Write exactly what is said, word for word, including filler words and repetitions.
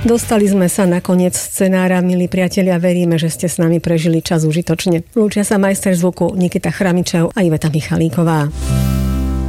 Dostali sme sa na koniec scenára, milí priatelia, veríme, že ste s nami prežili čas užitočne. Lúčia sa majster zvuku Nikita Chramičov a Iveta Michalíková.